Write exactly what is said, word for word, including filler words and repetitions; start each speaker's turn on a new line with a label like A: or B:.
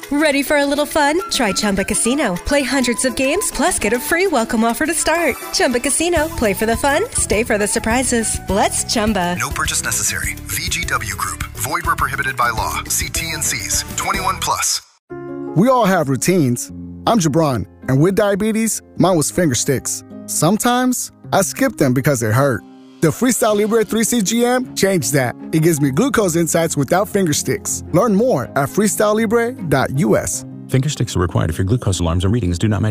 A: Ready for a little fun? Try Chumba Casino. Play hundreds of games, plus get a free welcome offer to start. Chumba Casino. Play for the fun, stay for the surprises. Let's Chumba.
B: No purchase necessary. V G W Group. Void where prohibited by law. See T N Cs. twenty-one plus.
C: We all have routines. I'm Jabron, and with diabetes, mine was finger sticks. Sometimes I skip them because it hurt. The Freestyle Libre three C G M changed that. It gives me glucose insights without finger sticks. Learn more at freestyle libre dot U S.
D: Finger sticks are required if your glucose alarms or readings do not match